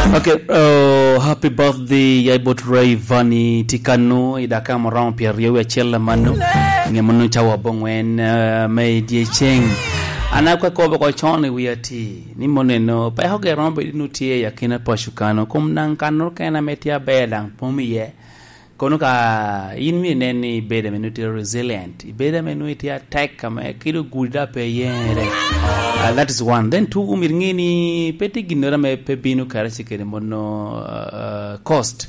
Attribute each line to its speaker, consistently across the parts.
Speaker 1: Okay, happy birthday Yaibot Ray Vani Tikano idaka morang Pierre we chella manu ngemunu chawa bongwen may die cheng anakwa ko chone we ati ni moneno pa hoge rombe nutie yakina pashukano kumnang kano kana metia bedang pomiye kono ka inmi neni beda menuti resilient beda menuti attack kama kido guda pe yere that is one. Then two umirngini peti ginora me pebinu karachi kere mono cost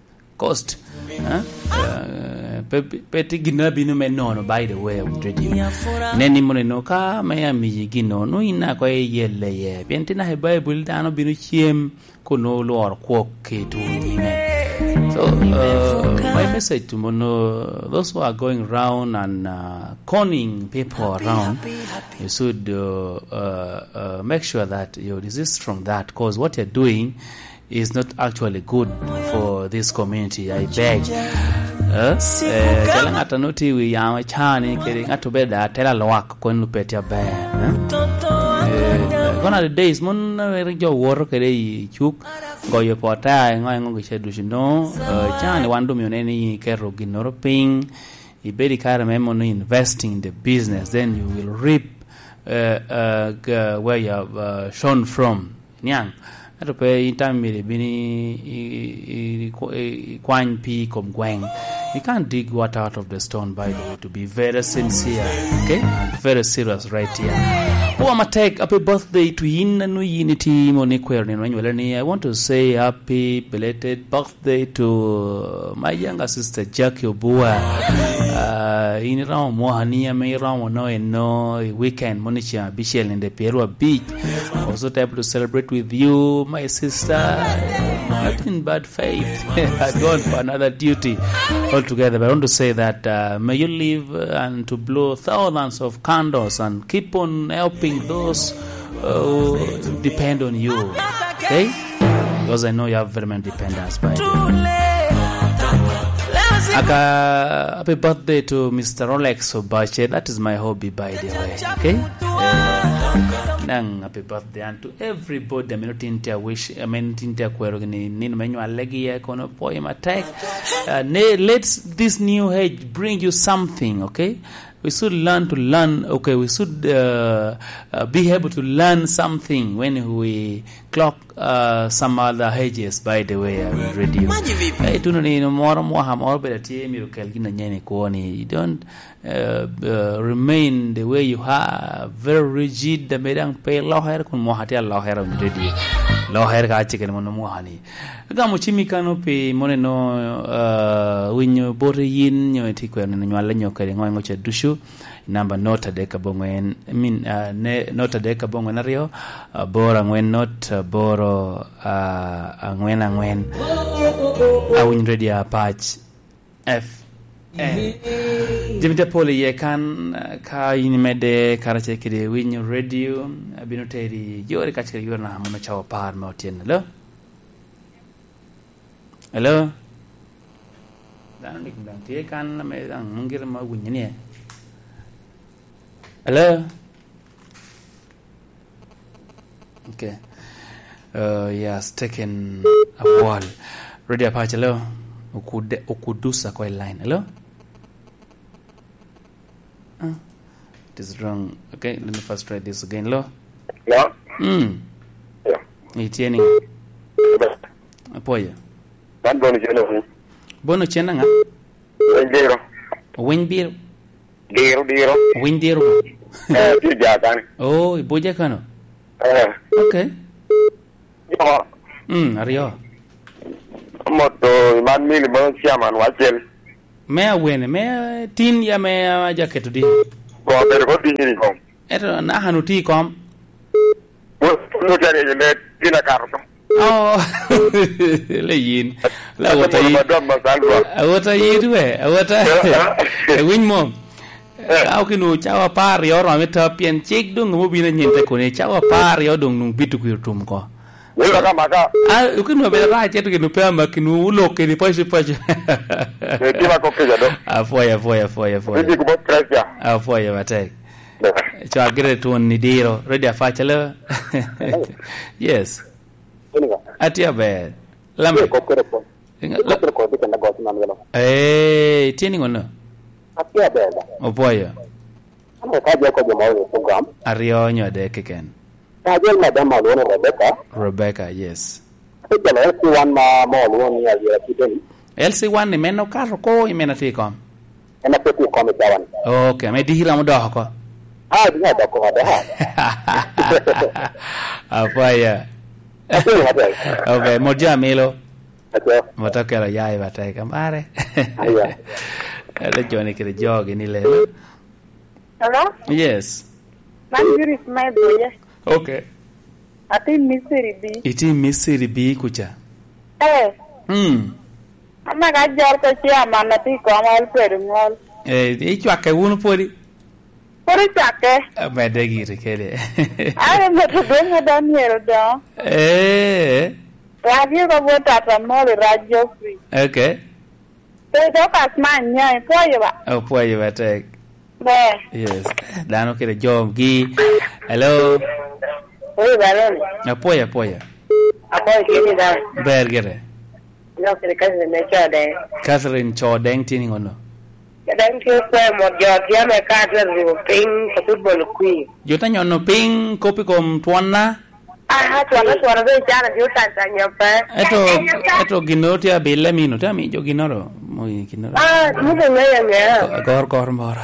Speaker 1: peti ginora binu me no by the way of trading neni moneno ka me mi gino no ina ko yelle ye pentina he bible dano binu chiem kono lor kwok ketu ni. So, my message to Mono, those who are going around and conning people around, you should make sure that you resist from that, because what you're doing is not actually good for this community. I beg. Jalan atanuti we yang chani kering atubeda tela loak kon lupetia ben. Gonna the days mon jo war kere chuk go yo pota ngai ngo shedu shino chani wandu mi oneni kero ginoro ping ibedi kara memo no investing in the business, then you will reap where you have shown from nyang atope itamire bini kwan pi kom gweng. You can't dig water out of the stone, by the way, to be very sincere, okay? And very serious right here. Who am I take happy birthday to Yinanu Unity Moniquerin? I want to say happy belated birthday to my younger sister Jackie Obua. In around Mohania, may around no weekend, Monisha Bishel in the Perua Beach. Also able to celebrate with you, my sister. Nothing but faith. I've gone for another duty altogether. But I want to say that may you live and to blow thousands of candles and keep on helping those who depend on you. Okay? Because I know you have very many dependents by happy birthday to Mr. Rolex Obache. That is my hobby, by the way. Okay? Happy birthday and to everybody. I mean, tinta wish. I mean, tinta kwero ni menyo alegi ya kono poem attack. Let this new age bring you something. Okay, we should learn to learn. Okay, we should be able to learn something when we clock some other ages. By the way, I will read you. Hey, tu ni moro moham orbe ati mi ukelgina nyene kuoni. You don't remain the way you are, very rigid. The medang pay loher kun mohati loher on ready. Loher ka chicken mono mohani. Gamu chimikano pe moneno winyo boriyin nyo etikwe nywala nyo kare ngo che dushu namba nota deka bongwen nota deka bongwen ario bora ngwen not boro ngwen awin ready patch f Jimite poli ye kan ka inimede karache kide winyo radio binoteri yori kachike yona mono chawa par mautien hello dan dik ndang tie kan me dang mungir ma gunya ni hello okay yes taken a while radio patch hello ukudusa kwa line hello it is wrong. Okay, let me first try this again. Hello?
Speaker 2: Yeah.
Speaker 1: Yeah. It's any. Apoya.
Speaker 2: Dan bono chena.
Speaker 1: Bono chena nga?
Speaker 2: Windiro.
Speaker 1: Windiro.
Speaker 2: Diro.
Speaker 1: Windiro.
Speaker 2: Tija kan.
Speaker 1: Oh, iboja kano. Okay.
Speaker 2: Yo.
Speaker 1: Ario.
Speaker 2: Moto man mili mo chairman wachel.
Speaker 1: Mea wene, mea tin ya mea jaketu di.
Speaker 2: Ko pero ko di ko.
Speaker 1: Eto na hanu ti kom.
Speaker 2: No tare le tina karto.
Speaker 1: Oh. Le yin. La wata yi. Wata yi duwe. Wata. Win mom. Au kinu chawa par yo ro meta pien chik dung mo bina nyente ko ne chawa par yo dung nung bitu ku tum ko.
Speaker 2: Wala ka maka.
Speaker 1: Ukinu be ra chetu kinu pe makinu ulo ke ni pashi.
Speaker 2: Tima ko ke jado.
Speaker 1: Afoya.
Speaker 2: Ndi ko pressure.
Speaker 1: Afoya matek. Chwa gire tu ni diro. Ready afa chalo. Yes. Atia bed. Lambe.
Speaker 2: Ko ko ko na go na ngelo.
Speaker 1: Tieni ngono.
Speaker 2: Atia bed.
Speaker 1: Opoyo.
Speaker 2: Amo ka je ko je mo program.
Speaker 1: Arionyo de keken.
Speaker 2: Ka je madam ma lo
Speaker 1: Rebecca, yes.
Speaker 2: Ejala LC1 ma mo lo ni ya kiteni.
Speaker 1: LC1 ni meno karo ko imena tiko.
Speaker 2: Ena peti ko me tawan.
Speaker 1: Okay, me dihila mo doho ko.
Speaker 2: Dinga da ko da ha.
Speaker 1: Apaya. Okay, moja melo. Matokeo yai batai kamare.
Speaker 2: Aya.
Speaker 1: Ada joni kire jogi ni lelo.
Speaker 3: Hello?
Speaker 1: Yes.
Speaker 3: Manjuri smile boye.
Speaker 1: Okay.
Speaker 3: Ati Misiri B.
Speaker 1: Iti Misiri B kucha.
Speaker 3: Ama ga jar ko chi amana ti ko amal perngol.
Speaker 1: Ichwake wunu podi.
Speaker 3: Pori chake.
Speaker 1: Medegi rekele.
Speaker 3: Are meto donga Daniel do. Radio ko bota tamole radio free.
Speaker 1: Okay.
Speaker 3: Te do kasmanya poye ba.
Speaker 1: Poye ba tek. Yes. Dano kire job gi. Hello.
Speaker 3: Oye baloni.
Speaker 1: Poye.
Speaker 3: Apoy kini da.
Speaker 1: Bergere.
Speaker 3: No kire Catherine Chodeng.
Speaker 1: Catherine Chodeng tini ngono.
Speaker 3: Kadang ke mo jot ya me ka ru ping football queen.
Speaker 1: Jota nyono ping kopi kom tuana.
Speaker 3: Tuana be jana yu Tanzania pa.
Speaker 1: Eto ginotia bele mino tami jo ginoro. Moi ginoro.
Speaker 3: Mudo ngaya.
Speaker 1: Gor mora.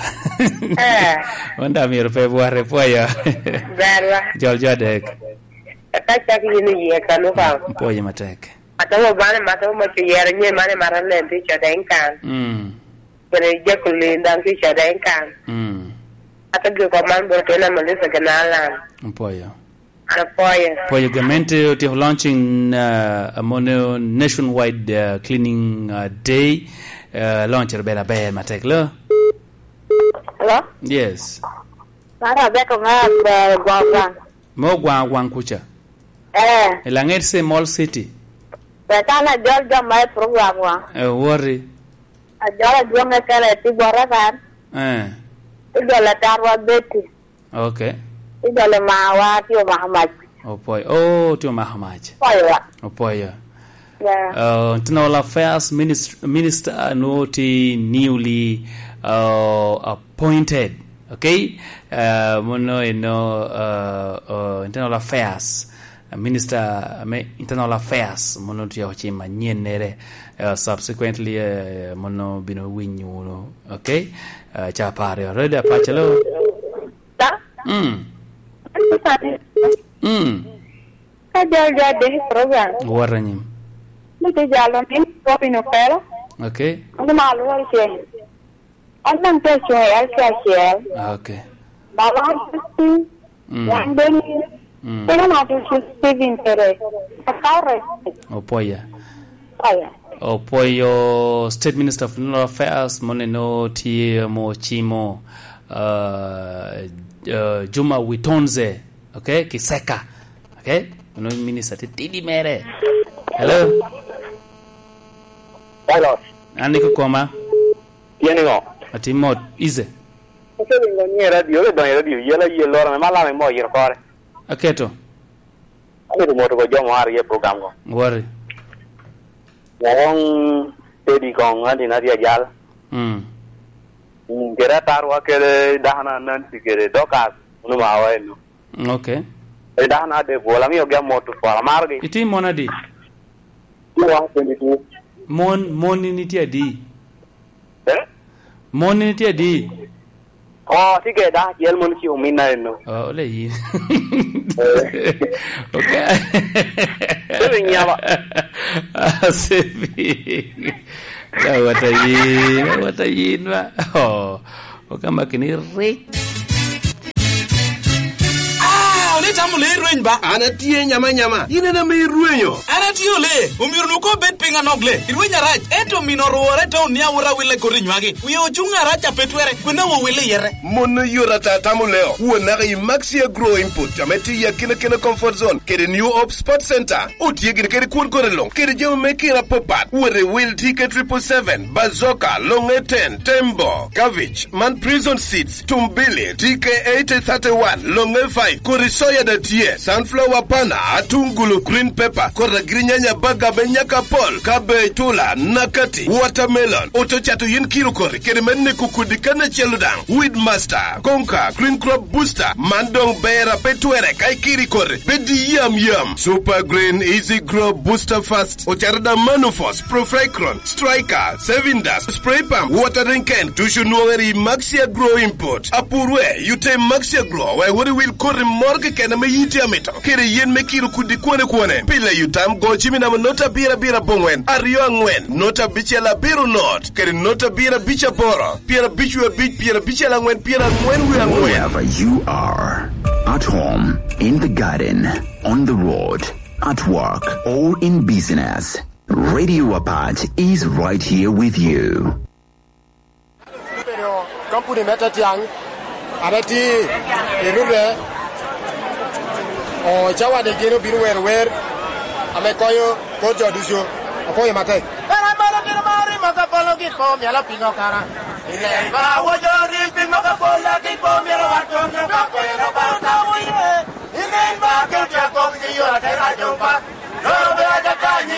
Speaker 1: Onda mi Februari poya.
Speaker 3: Berwa.
Speaker 1: Joljadek.
Speaker 3: Kata kini ye kanu pa.
Speaker 1: Poya matek.
Speaker 3: Atawa bana matawa ma yere nye mane marale ndi Chodeng kan. Pero ya kulinda ndi Chodeng kan. Atago ko man bo tena malisa ganala.
Speaker 1: Poya.
Speaker 3: Poya
Speaker 1: government to launching a mono nationwide cleaning day launcher bela be mateklo.
Speaker 3: Hello?
Speaker 1: Yes.
Speaker 3: Para be ko ma gwa.
Speaker 1: Mo gwa kucha. Langet se mall city.
Speaker 3: Betana Georgia my program wa.
Speaker 1: Worry.
Speaker 3: Ajala jonga kale ti bora kan. Idola tarwa beti.
Speaker 1: Okay.
Speaker 3: Idola mawa ti Mahamad.
Speaker 1: Tio Mahamad.
Speaker 3: Poya.
Speaker 1: Yeah. Internal Affairs Minister noti newly appointed. Okay. Mono Internal Affairs Minister Internal Affairs mono tio chima nyenere subsequently mono bino winyu okay cha pare already apachelo
Speaker 3: Kaja de program
Speaker 1: waranyim
Speaker 3: mite jalo min popino pelo
Speaker 1: okay
Speaker 3: malu wal che annan te che
Speaker 1: okay
Speaker 3: balance one day pero not to save interest akare
Speaker 1: Opoyo State Minister of Internal Affairs moneno tie mo chimo Juma Witonze okay Kiseka okay no minister tidi mere hello aniko koma
Speaker 2: Tieni ngo
Speaker 1: atimo ize
Speaker 2: Ese ni radio yela yelo me mala me mo yir kore
Speaker 1: aketo
Speaker 2: ani mo to go jomo ar ye program go
Speaker 1: worry
Speaker 2: wong tedi kong andi na dia jal kera tarwa kere dahana nan tikere dokas no ma wa no
Speaker 1: okay
Speaker 2: dahana de bola mi ogya moto for margi
Speaker 1: iti monadi
Speaker 2: wa tedi
Speaker 1: Moni ti adi. Moni ti adi.
Speaker 2: Oh, sige dah jel mon ci umina no.
Speaker 1: Oh, le yi. Okay.
Speaker 2: Deve nyaba.
Speaker 1: Sebi. Wata yin ba. Oh. Okamba kini rich.
Speaker 4: Tamule rueny ba
Speaker 5: ana tie nyama ine na me ruenyo
Speaker 4: ana tio le umiru ko bet pinga nogle ruenya rach eto minoruore to nia ura wile korinywagi wi ochunga racha petwere kwena wo wile yere
Speaker 5: mon yora ta tamuleo wona ga maxia grow input ameti ya kina comfort zone kere new op sport center otiegir kere kun korelong kere je mekira popat wore will ticket 777 bazoka long 10 tembo cabbage man prison seats tumbili tk 831 long 5 korisoya avocado tie, sunflower pana, atungulu, green pepper, kora grinyanya baga benyaka pol, cabbage tula, nakati, watermelon, otochato yin kirukori, kerimene kukudikana cheludang, weed master, konka, green crop booster, mandong bera petwere, kaikiri kori, bedi yum, super green, easy grow, booster fast, ocharada manufos, profricron, striker, sevindas, spray pump, watering can, tushunuari, maxia grow import, apurwe, yute maxia grow, where will kori morgue kename yiti amito, kere yen mekiru kudikwane, pila yutam, go chimina nota bira bongwen, ariyo ngwen, nota bichela biru not, kere nota bira bicha boro, pira bichua bich, pira bichela ngwen, pira ngwen ngwen.
Speaker 6: Wherever you are, at home, in the garden, on the road, at work, or in business, Radio Apart is right here with you.
Speaker 7: Mata polo ki ko mi ala pino kara. Ile ba wo jo